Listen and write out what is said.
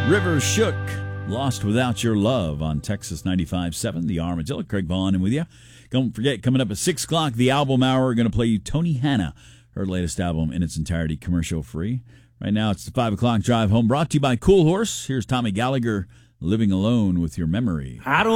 River Shook, Lost Without Your Love on Texas 95.7, The Armadillo. Craig Vaughn with you. Don't forget, coming up at 6 o'clock, the Album Hour, we're going to play you Tony Hannah, her latest album in its entirety, commercial-free. Right now, it's the 5 o'clock drive home, brought to you by Cool Horse. Here's Tommy Gallagher, Living Alone with Your Memory. I don't